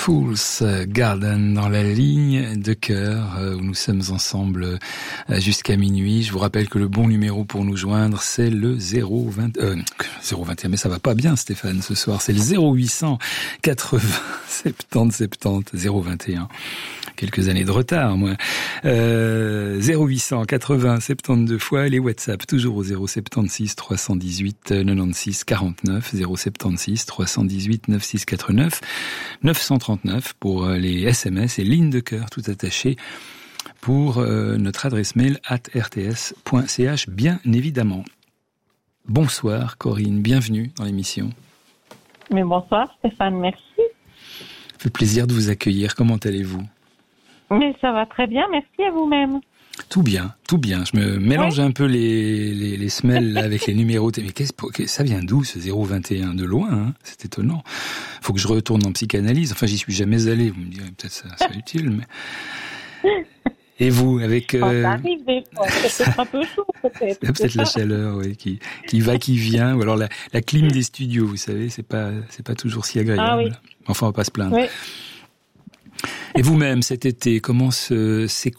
Fool's Garden dans la ligne de cœur où nous sommes ensemble jusqu'à minuit. Je vous rappelle que le bon numéro pour nous joindre, c'est le 021, mais ça va pas bien Stéphane ce soir, c'est le 0800 80 70 70 021. Quelques années de retard, moi. 0800 80 72 fois, les WhatsApp toujours au 076 318 96 49, 076 318 96 89, 939 pour les SMS et ligne de cœur tout attaché pour notre adresse mail @rts.ch, bien évidemment. Bonsoir Corinne, bienvenue dans l'émission. Mais bonsoir Stéphane, merci. Ça fait plaisir de vous accueillir, comment allez-vous ? Mais ça va très bien, merci à vous-même. Tout bien, tout bien. Je me mélange un peu les semelles là, avec les numéros. Mais ça vient d'où ce 021 ? De loin, hein ? C'est étonnant. Faut que je retourne en psychanalyse. Enfin, j'y suis jamais allé. Vous me direz peut-être ça c'est utile, mais. Et vous, avec ça arrive des fois. C'est peut-être un peu chaud, peut-être. Peut-être la chaleur, oui, qui va, qui vient. Ou alors la clim des studios, vous savez, c'est pas toujours si agréable. Ah oui. Enfin, on va pas se plaindre. Oui. Et vous-même, cet été, comment s'écoule-t-il ?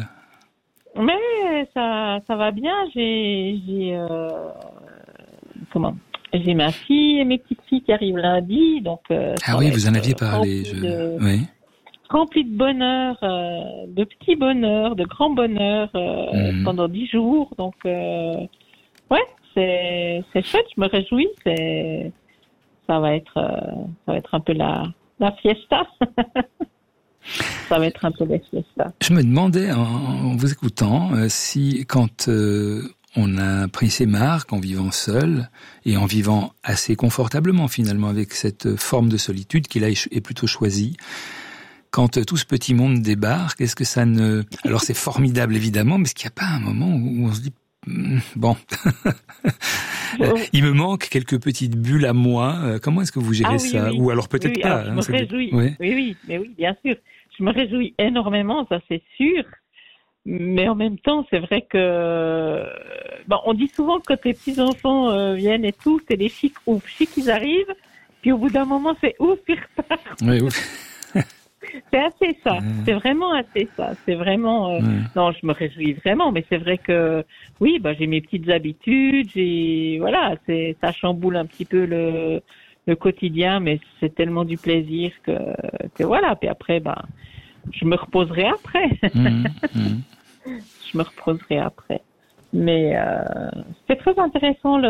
Mais ça va bien. J'ai ma fille et mes petites filles qui arrivent lundi, donc. Ah oui, vous en aviez parlé. Oui. Rempli de bonheur, de petits bonheurs, de grands bonheurs pendant 10 jours. Donc, ouais, c'est chouette. Je me réjouis. Ça va être un peu la fiesta. Ça va être un peu la fiesta. Je me demandais, en vous écoutant, si quand on a pris ses marques en vivant seul et en vivant assez confortablement finalement avec cette forme de solitude qu'il a est plutôt choisie, quand tout ce petit monde débarque, est-ce que ça ne... Alors c'est formidable évidemment, mais est-ce qu'il n'y a pas un moment où on se dit bon, il me manque quelques petites bulles à moi. Comment est-ce que vous gérez ça ? Oui. Ou alors peut-être oui, pas. Alors, je me réjouis. Oui, mais oui, bien sûr. Je me réjouis énormément, ça c'est sûr. Mais en même temps, c'est vrai que on dit souvent que quand les petits enfants viennent et tout, c'est les chics ouf, ils arrivent. Puis au bout d'un moment, c'est ouf, ils repartent. Oui, ouf. C'est assez ça, c'est vraiment assez ça, c'est vraiment... Non, je me réjouis vraiment, mais c'est vrai que, oui, j'ai mes petites habitudes, ça chamboule un petit peu le quotidien, mais c'est tellement du plaisir que voilà, puis après, je me reposerai après. Je me reposerai après. Mais c'est très intéressant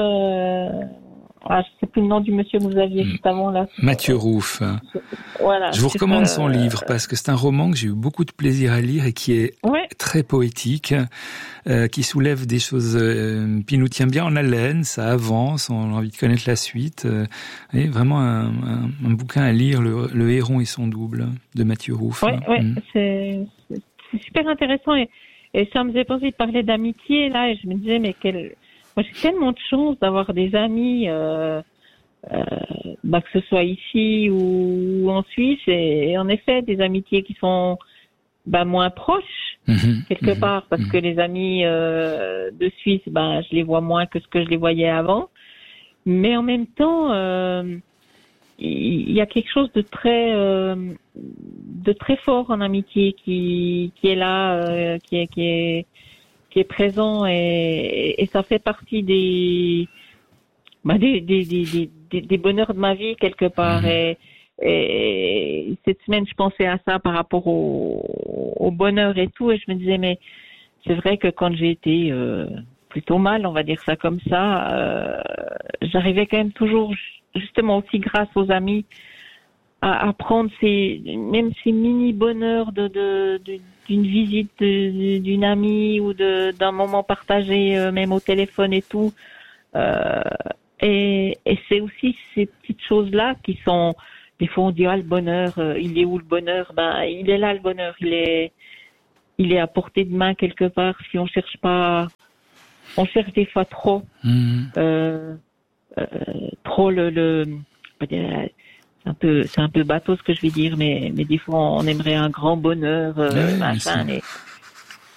je sais plus le nom du monsieur que vous aviez juste avant là. Mathieu Rouff. Voilà. Je vous recommande son livre parce que c'est un roman que j'ai eu beaucoup de plaisir à lire et qui est très poétique, qui soulève des choses, puis nous tient bien en haleine, ça avance, on a envie de connaître la suite. Et vraiment un bouquin à lire, le Héron et son double de Mathieu Rouff. C'est super intéressant et ça me faisait penser de parler d'amitié là et je me disais moi, j'ai tellement de chance d'avoir des amis, que ce soit ici ou en Suisse, et en effet, des amitiés qui sont moins proches, quelque part, parce que les amis de Suisse, je les vois moins que ce que je les voyais avant. Mais en même temps, il y a quelque chose de très fort en amitié qui est là, qui est présent et ça fait partie des bonheurs de ma vie quelque part et cette semaine je pensais à ça par rapport au bonheur et tout et je me disais mais c'est vrai que quand j'ai été plutôt mal, on va dire ça comme ça, j'arrivais quand même toujours justement aussi grâce aux amis à prendre même ces mini bonheurs d'une visite d'une amie ou d'un moment partagé même au téléphone et tout et c'est aussi ces petites choses là qui sont des fois on dit le bonheur il est où le bonheur, il est là le bonheur, il est à portée de main quelque part si on cherche pas, on cherche des fois trop trop c'est un peu bateau ce que je vais dire, mais des fois on aimerait un grand bonheur,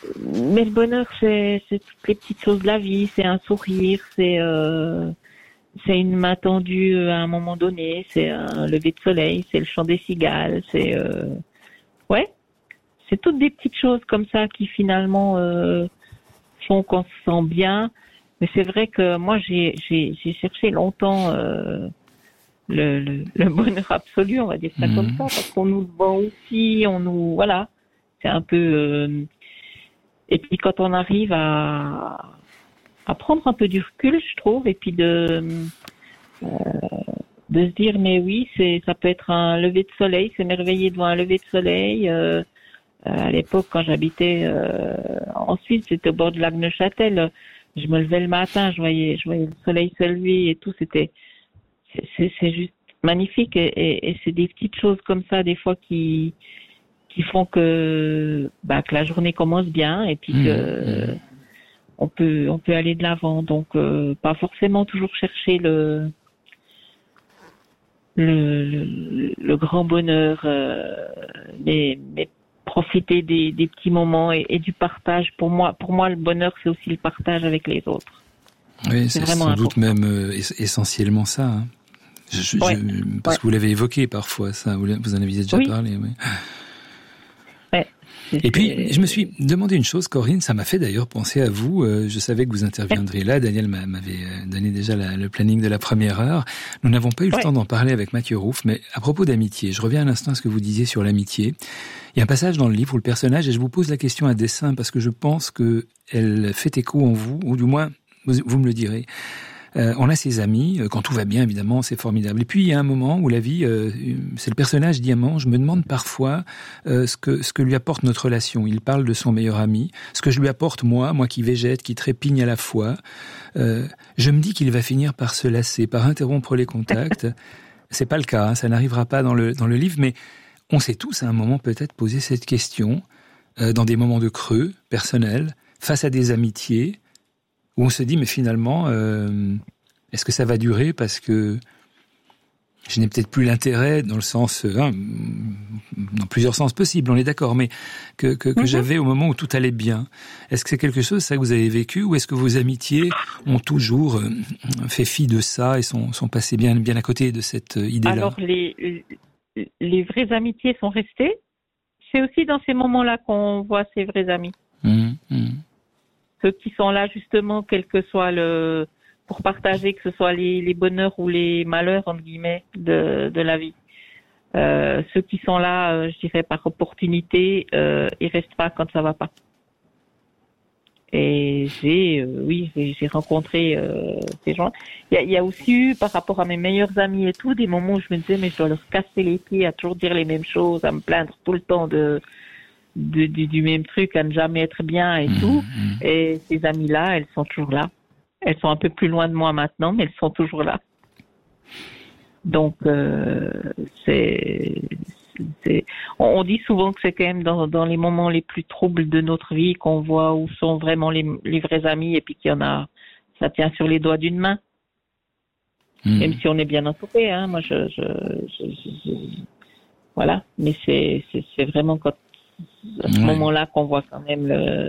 mais le bonheur c'est toutes les petites choses de la vie, c'est un sourire, c'est c'est une main tendue à un moment donné, c'est un lever de soleil, c'est le chant des cigales, ouais, c'est toutes des petites choses comme ça qui finalement font qu'on se sent bien. Mais c'est vrai que moi j'ai cherché longtemps le bonheur absolu, on va dire ça comme ça, parce qu'on nous le vend aussi, voilà, c'est un peu. Et puis quand on arrive à prendre un peu du recul, je trouve, et puis de se dire mais oui, ça peut être un lever de soleil, s'émerveiller devant un lever de soleil. À l'époque, quand j'habitais en Suisse, c'était au bord du lac Neuchâtel. Je me levais le matin, je voyais le soleil se lever et tout. C'est juste magnifique et c'est des petites choses comme ça des fois qui font que la journée commence bien et puis que on peut aller de l'avant. Donc pas forcément toujours chercher le grand bonheur, mais profiter des petits moments et du partage. Pour moi, le bonheur, c'est aussi le partage avec les autres. Oui, c'est vraiment sans important. doute même essentiellement ça. Hein. Parce que vous l'avez évoqué parfois, ça. Vous en aviez déjà parlé. Oui. Ouais. Et puis, je me suis demandé une chose, Corinne, ça m'a fait d'ailleurs penser à vous. Je savais que vous interviendriez là. Daniel m'avait donné déjà le planning de la première heure. Nous n'avons pas eu le temps d'en parler avec Mathieu Rouff, mais à propos d'amitié, je reviens un instant à ce que vous disiez sur l'amitié. Il y a un passage dans le livre où le personnage, et je vous pose la question à dessein parce que je pense que elle fait écho en vous, ou du moins, vous me le direz. On a ses amis, quand tout va bien, évidemment, c'est formidable. Et puis, il y a un moment où la vie, c'est le personnage Diamant, je me demande parfois ce que lui apporte notre relation. Il parle de son meilleur ami, ce que je lui apporte moi qui végète, qui trépigne à la fois. Je me dis qu'il va finir par se lasser, par interrompre les contacts. C'est pas le cas, hein, ça n'arrivera pas dans le livre, mais on s'est tous à un moment peut-être posé cette question, dans des moments de creux personnels, face à des amitiés, où on se dit, mais finalement, est-ce que ça va durer parce que je n'ai peut-être plus l'intérêt dans le sens, dans plusieurs sens possibles, on est d'accord, mais que j'avais au moment où tout allait bien. Est-ce que c'est quelque chose, ça, que vous avez vécu, ou est-ce que vos amitiés ont toujours fait fi de ça et sont passées bien à côté de cette idée-là? Alors, les vraies amitiés sont restées. C'est aussi dans ces moments-là qu'on voit ses vrais amis. Ceux qui sont là justement, quel que soit pour partager, que ce soit les bonheurs ou les malheurs entre guillemets de la vie. Ceux qui sont là, je dirais par opportunité, ils restent pas quand ça va pas. Et j'ai rencontré ces gens. Il y a aussi eu, par rapport à mes meilleurs amis et tout, des moments où je me disais mais je dois leur casser les pieds à toujours dire les mêmes choses, à me plaindre tout le temps du même truc, à ne jamais être bien et tout. Et ces amies-là, elles sont toujours là. Elles sont un peu plus loin de moi maintenant, mais elles sont toujours là. Donc, on dit souvent que c'est quand même dans les moments les plus troubles de notre vie qu'on voit où sont vraiment les vrais amis, et puis qu'il y en a, ça tient sur les doigts d'une main. Même si on est bien entouré, hein. Moi, voilà. Mais c'est vraiment à ce moment-là qu'on voit quand même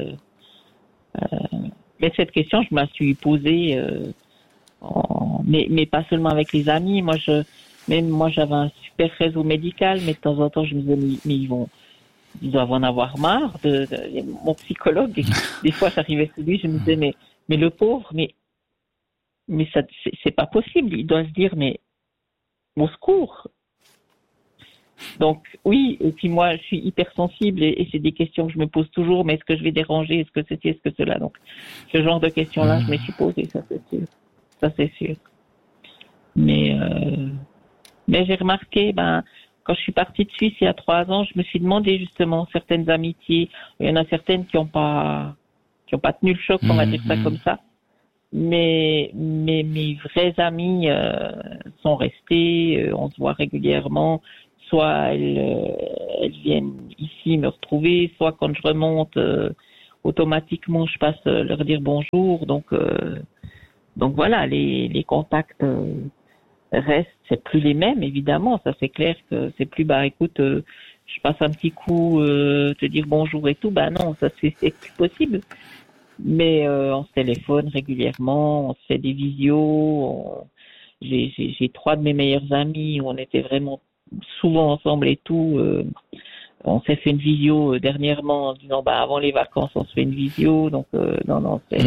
mais cette question, je me la suis posée, mais pas seulement avec les amis. Moi, j'avais un super réseau médical, mais de temps en temps, je me disais, mais ils doivent en avoir marre mon psychologue. Des fois, j'arrivais chez lui, je me disais, mais le pauvre, mais ça, c'est pas possible. Il doit se dire, mais au secours. Donc oui, et puis moi je suis hypersensible et c'est des questions que je me pose toujours, mais est-ce que je vais déranger, est-ce que ceci, est-ce que cela, donc ce genre de questions-là je me suis posé, ça c'est sûr. Mais j'ai remarqué, quand je suis partie de Suisse il y a 3 ans, je me suis demandé justement certaines amitiés, il y en a certaines qui ont pas tenu le choc, on va dire ça comme ça. Mais mes vrais amis sont restés, on se voit régulièrement. Soit elles viennent ici me retrouver, soit quand je remonte, automatiquement je passe leur dire bonjour. Donc voilà, les contacts restent, c'est plus les mêmes évidemment, ça c'est clair que c'est plus écoute, je passe un petit coup, te dire bonjour et tout, non, ça c'est plus possible. Mais on se téléphone régulièrement, on se fait des visios, j'ai 3 de mes meilleurs amis où on était vraiment souvent ensemble et tout. On s'est fait une visio dernièrement en disant avant les vacances on se fait une visio. Donc non, c'est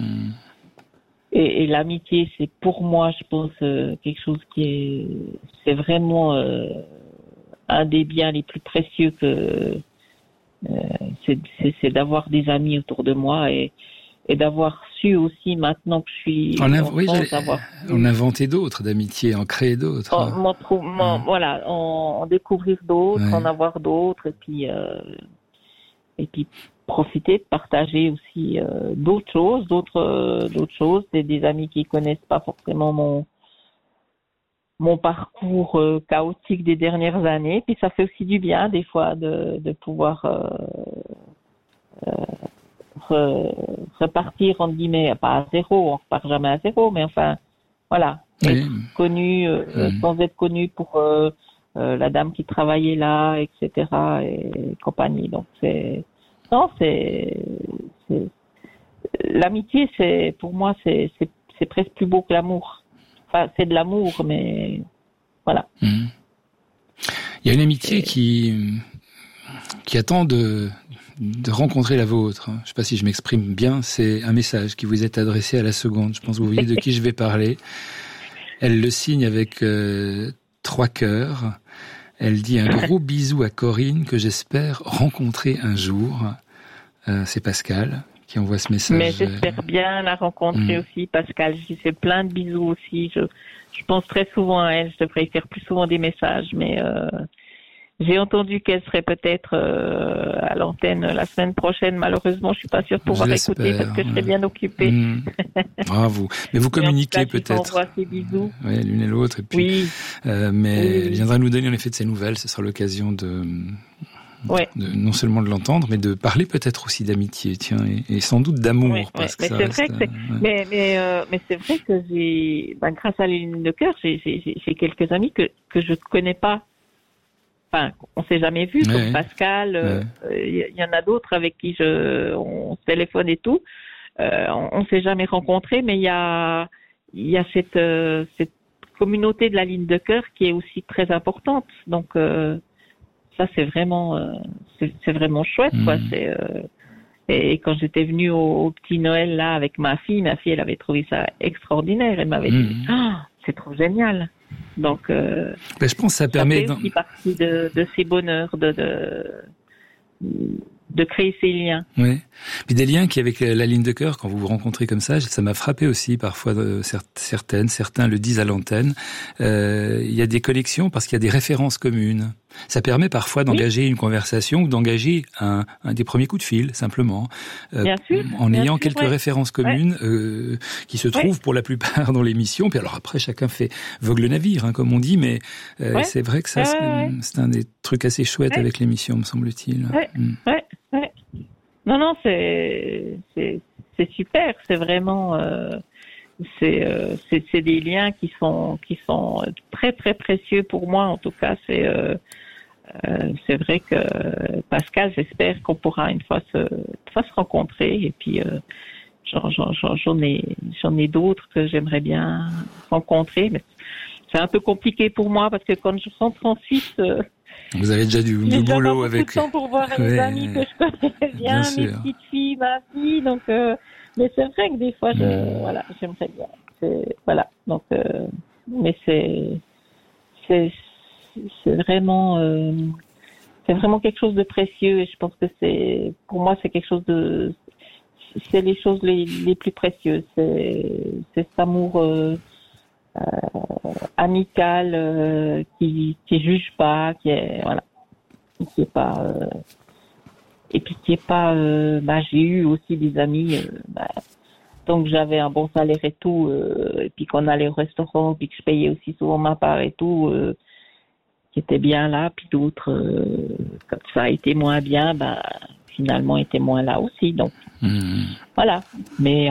et l'amitié, c'est pour moi, je pense, quelque chose c'est vraiment un des biens les plus précieux que c'est d'avoir des amis autour de moi et d'avoir su aussi maintenant que je suis en inventer d'autres d'amitié, en créer d'autres. Voilà, en découvrir d'autres, en avoir d'autres et puis profiter de partager aussi d'autres choses, des amis qui connaissent pas forcément mon parcours chaotique des dernières années. Puis ça fait aussi du bien des fois de pouvoir repartir entre guillemets, pas à zéro, on repart jamais à zéro, mais enfin voilà, être connu sans être connu pour la dame qui travaillait là, etc. et compagnie. Donc c'est l'amitié, pour moi c'est presque plus beau que l'amour. Enfin, c'est de l'amour, mais voilà. Il y a une amitié qui attend de rencontrer la vôtre. Je ne sais pas si je m'exprime bien, c'est un message qui vous est adressé à la seconde. Je pense que vous voyez de qui je vais parler. Elle le signe avec 3 cœurs. Elle dit un gros bisou à Corinne que j'espère rencontrer un jour. C'est Pascal qui envoie ce message. Mais j'espère bien la rencontrer aussi, Pascal. Je lui fais plein de bisous aussi. Je pense très souvent à elle. Je devrais y faire plus souvent des messages, mais j'ai entendu qu'elle serait peut-être à l'antenne la semaine prochaine. Malheureusement, je suis pas sûre de pouvoir écouter parce que je serai bien occupée. Bravo. Mais vous communiquez peut-être. Je vous envoie ses bisous. Oui, l'une et l'autre. Et puis, mais elle viendra nous donner en effet de ses nouvelles. Ce sera l'occasion de non seulement de l'entendre, mais de parler peut-être aussi d'amitié, tiens, et sans doute d'amour, parce que ça reste. Mais c'est vrai que grâce à la ligne de cœur, j'ai quelques amis que je connais pas. Enfin, on s'est jamais vu, comme Pascal. Il y en a d'autres avec qui on se téléphone et tout. On s'est jamais rencontrés, mais il y a cette communauté de la ligne de cœur qui est aussi très importante. Donc ça c'est vraiment chouette, quoi. Et quand j'étais venue au petit Noël là avec ma fille elle avait trouvé ça extraordinaire. Elle m'avait dit c'est trop génial. Donc je pense que ça permet aussi partie de ces bonheurs de créer ces liens. Oui. Puis des liens qui, avec la ligne de cœur, quand vous vous rencontrez comme ça m'a frappé aussi parfois. Certains le disent à l'antenne. Il y a des connexions parce qu'il y a des références communes. Ça permet parfois d'engager une conversation ou d'engager un des premiers coups de fil, simplement. Bien sûr, en ayant quelques références communes qui se trouvent pour la plupart dans l'émission. Puis alors après, chacun vogue le navire, comme on dit, mais c'est vrai que ça, c'est un des trucs assez chouettes avec l'émission, me semble-t-il. Ouais. Non, c'est super. C'est vraiment, c'est des liens qui sont très très précieux pour moi. En tout cas, c'est vrai que Pascal, j'espère qu'on pourra une fois se rencontrer. Et puis j'en ai d'autres que j'aimerais bien rencontrer, mais c'est un peu compliqué pour moi parce que quand je rentre en Suisse. Vous avez déjà du boulot avec. J'ai pas beaucoup de temps pour voir les amis que je connais bien mes petites filles, ma fille, donc. Mais c'est vrai que des fois, j'aimerais bien. Donc, mais c'est vraiment quelque chose de précieux et je pense que pour moi, c'est quelque chose c'est les choses les plus précieuses. C'est cet amour amical qui juge pas, qui est pas et puis qui est pas j'ai eu aussi des amis donc j'avais un bon salaire et tout et puis qu'on allait au restaurant puis que je payais aussi souvent ma part et tout qui étaient bien là, puis d'autres comme ça étaient moins bien, finalement étaient moins là aussi, donc voilà, mais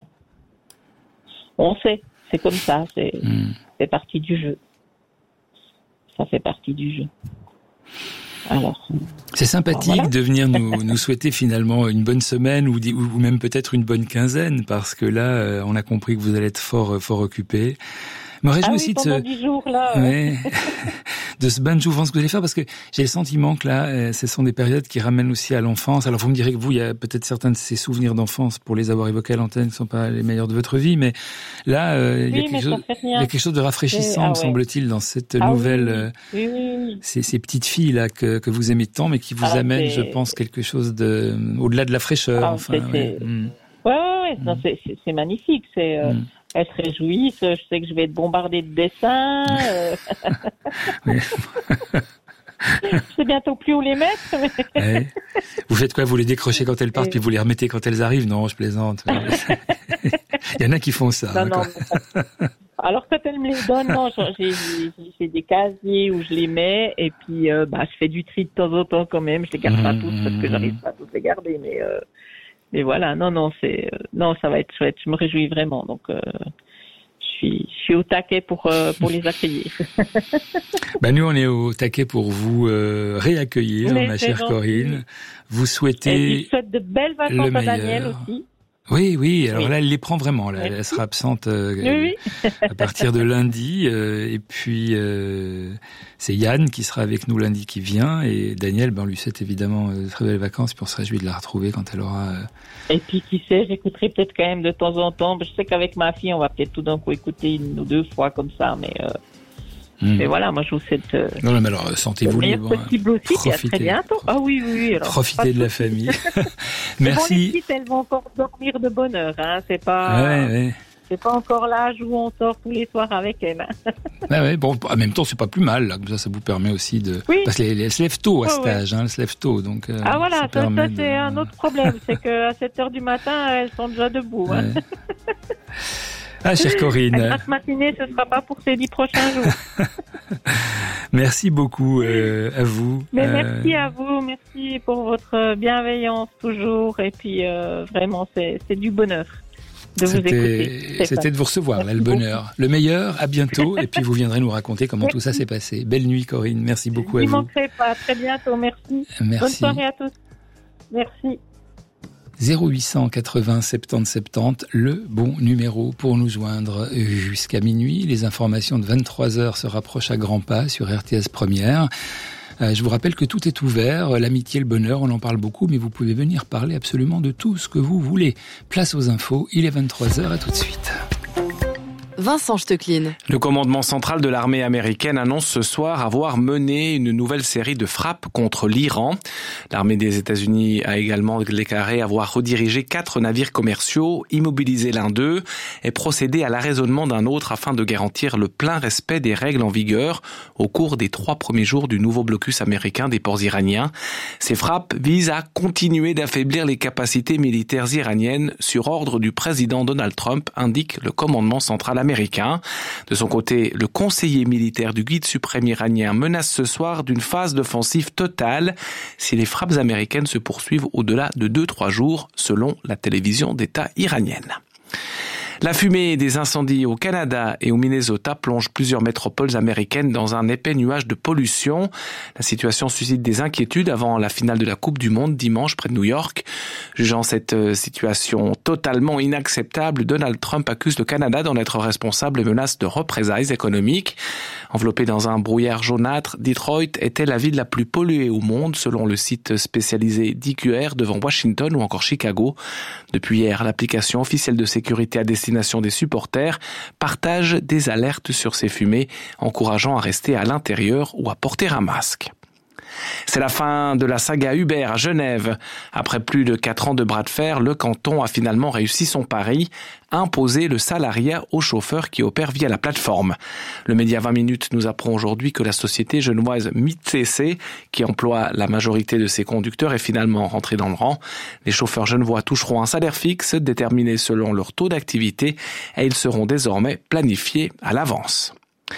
on sait. C'est comme ça, c'est partie du jeu. Ça fait partie du jeu. Alors, c'est sympathique de venir nous souhaiter finalement une bonne semaine ou même peut-être une bonne quinzaine, parce que là, on a compris que vous allez être fort occupé. me réjouis aussi pendant 10 jours, là. Ouais. De ce bain de jouvence que vous allez faire, parce que j'ai le sentiment que là, ce sont des périodes qui ramènent aussi à l'enfance. Alors vous me direz que vous, il y a peut-être certains de ces souvenirs d'enfance, pour les avoir évoqués à l'antenne, qui sont pas les meilleurs de votre vie, mais là, il y a quelque chose de rafraîchissant, me semble-t-il, dans cette nouvelle, ces petites filles là que vous aimez tant, mais qui vous amènent, je pense, quelque chose de au-delà de la fraîcheur. Non, c'est magnifique. Elles se réjouissent. Je sais que je vais être bombardée de dessins. Je sais bientôt plus où les mettre. Ouais. Vous faites quoi? Vous les décrochez quand elles partent, puis vous les remettez quand elles arrivent? Non, je plaisante. Il y en a qui font ça. Non. Alors quand elles me les donnent, non, j'ai des casiers où je les mets, et puis je fais du tri de temps en temps quand même. Je les garde pas toutes parce que j'arrive pas à toutes les garder, mais voilà, non, ça va être chouette. Je me réjouis vraiment, donc je suis au taquet pour les accueillir. Nous, on est au taquet pour vous réaccueillir, ma chère Corinne. Vous souhaitez je souhaite de belles vacances à Daniel aussi. Oui. Alors là, elle les prend vraiment. Là, elle sera absente à partir de lundi. Et puis, c'est Yann qui sera avec nous lundi qui vient. Et Daniel, on lui souhaite évidemment de très belles vacances. Puis on se réjouit de la retrouver quand elle aura... Et puis, qui sait, j'écouterai peut-être quand même de temps en temps. Je sais qu'avec ma fille, on va peut-être tout d'un coup écouter 1 ou 2 fois comme ça. Mais voilà, moi, je vous souhaite... Non, mais alors, sentez-vous libre. Le possible aussi, et à très bientôt. Ah oui. Alors, profitez de la famille. Merci. Bon, les petites, elles vont encore dormir de bonne heure. C'est pas... C'est pas encore l'âge où on sort tous les soirs avec elles. Bon, en même temps, c'est pas plus mal. Là, comme ça vous permet aussi de... Oui. Parce qu'elles se lèvent tôt à cet âge. Elles se lèvent tôt, donc... ça c'est un autre problème. C'est qu'à 7h du matin, elles sont déjà debout. Chère Corinne. La matinée, ce sera pas pour ces 10 prochains jours. Merci beaucoup à vous. Mais merci à vous, merci pour votre bienveillance toujours. Et puis vraiment, c'est du bonheur de vous écouter. C'était de vous recevoir, là, le bonheur. Le meilleur, à bientôt. Et puis vous viendrez nous raconter comment tout ça s'est passé. Belle nuit, Corinne. Merci beaucoup à vous. Je n'y manquerai pas. À très bientôt. Merci. Bonne soirée à tous. Merci. 0800 80 70 70, le bon numéro pour nous joindre jusqu'à minuit. Les informations de 23h se rapprochent à grands pas sur RTS Première. Je vous rappelle que tout est ouvert, l'amitié, le bonheur, on en parle beaucoup, mais vous pouvez venir parler absolument de tout ce que vous voulez. Place aux infos, il est 23h, à tout de suite. Vincent Stecklin. Le commandement central de l'armée américaine annonce ce soir avoir mené une nouvelle série de frappes contre l'Iran. L'armée des États-Unis a également déclaré avoir redirigé 4 navires commerciaux, immobilisé l'un d'eux et procédé à l'arraisonnement d'un autre afin de garantir le plein respect des règles en vigueur au cours des 3 premiers jours du nouveau blocus américain des ports iraniens. Ces frappes visent à continuer d'affaiblir les capacités militaires iraniennes sur ordre du président Donald Trump, indique le commandement central américain. De son côté, le conseiller militaire du guide suprême iranien menace ce soir d'une phase d'offensive totale si les frappes américaines se poursuivent au-delà de 2-3 jours, selon la télévision d'État iranienne. La fumée des incendies au Canada et au Minnesota plonge plusieurs métropoles américaines dans un épais nuage de pollution. La situation suscite des inquiétudes avant la finale de la Coupe du Monde dimanche près de New York. Jugeant cette situation totalement inacceptable, Donald Trump accuse le Canada d'en être responsable et menace de représailles économiques. Enveloppé dans un brouillard jaunâtre, Detroit était la ville la plus polluée au monde selon le site spécialisé DQR devant Washington ou encore Chicago. Depuis hier, l'application officielle de sécurité à destination des supporters partage des alertes sur ces fumées, encourageant à rester à l'intérieur ou à porter un masque. C'est la fin de la saga Uber à Genève. Après plus de 4 ans de bras de fer, le canton a finalement réussi son pari, imposer le salariat aux chauffeurs qui opèrent via la plateforme. Le média 20 minutes nous apprend aujourd'hui que la société genevoise MITCC, qui emploie la majorité de ses conducteurs, est finalement rentrée dans le rang. Les chauffeurs genevois toucheront un salaire fixe déterminé selon leur taux d'activité et ils seront désormais planifiés à l'avance.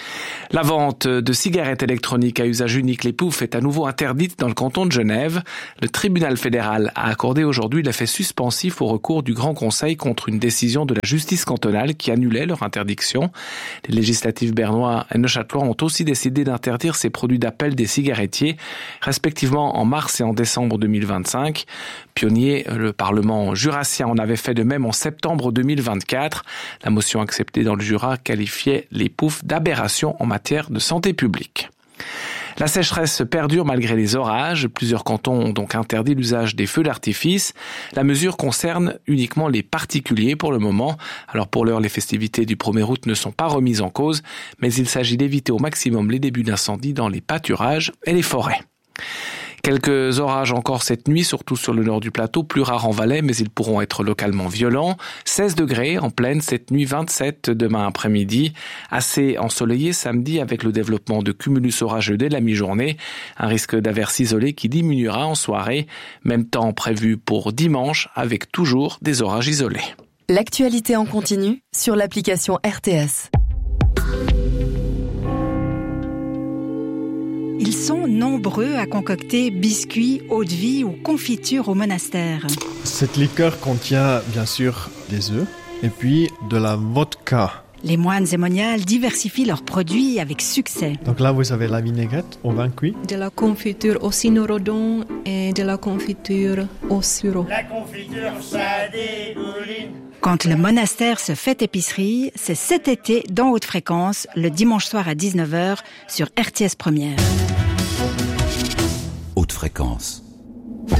La vente de cigarettes électroniques à usage unique, les poufs, est à nouveau interdite dans le canton de Genève. Le tribunal fédéral a accordé aujourd'hui l'effet suspensif au recours du Grand Conseil contre une décision de la justice cantonale qui annulait leur interdiction. Les législatives bernois et neuchâtelois ont aussi décidé d'interdire ces produits d'appel des cigarettiers, respectivement en mars et en décembre 2025. Pionnier, le Parlement jurassien en avait fait de même en septembre 2024. La motion acceptée dans le Jura qualifiait les poufs d'aberration en matière de santé publique. La sécheresse perdure malgré les orages. Plusieurs cantons ont donc interdit l'usage des feux d'artifice. La mesure concerne uniquement les particuliers pour le moment. Alors pour l'heure, les festivités du 1er août ne sont pas remises en cause, mais il s'agit d'éviter au maximum les débuts d'incendie dans les pâturages et les forêts. Quelques orages encore cette nuit, surtout sur le nord du plateau, plus rares en Valais, mais ils pourront être localement violents. 16 degrés en pleine cette nuit, 27 demain après-midi. Assez ensoleillé samedi avec le développement de cumulus orageux dès la mi-journée. Un risque d'averse isolé qui diminuera en soirée. Même temps prévu pour dimanche avec toujours des orages isolés. L'actualité en continu sur l'application RTS. Ils sont nombreux à concocter biscuits, eau-de-vie ou confitures au monastère. Cette liqueur contient bien sûr des œufs et puis de la vodka. Les moines et moniales diversifient leurs produits avec succès. Donc là, vous avez la vinaigrette au vin cuit. De la confiture au cynorhodon et de la confiture au sureau. La confiture, ça dégouline. Quand le monastère se fait épicerie, c'est cet été dans Haute Fréquence, le dimanche soir à 19h sur RTS Première. Haute Fréquence.